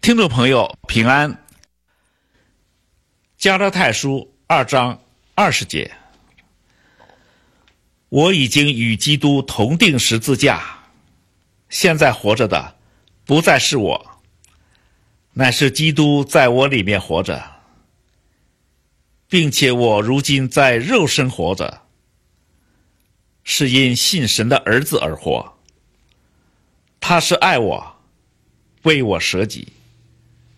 听众朋友平安。加拉太书2章20节，我已经与基督同定十字架，现在活着的不再是我，乃是基督在我里面活着，并且我如今在肉身活着，是因信神的儿子而活。他是爱我，为我舍己。